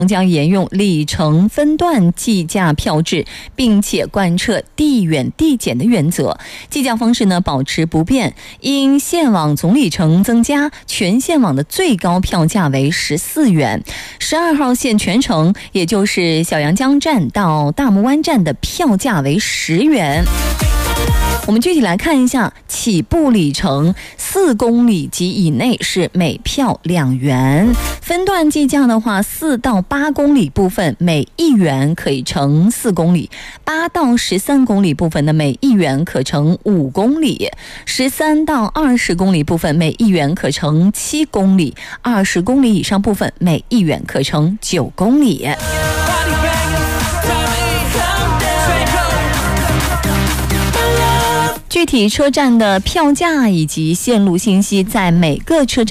将沿用里程分段计价票制，并且贯彻递远递减的原则。计价方式呢保持不变，因线网总里程增加，全线网的最高票价为14元。12号线全程，也就是小杨江站到大木湾站的票价为10元。我们具体来看一下，起步里程4公里及以内是每票2元，分段计价的话，4到8公里部分每1元可以乘4公里，8到13公里部分的每1元可乘5公里，13到20公里部分每1元可乘7公里，20公里以上部分每1元可乘9公里。具体车站的票价以及线路信息在每个车站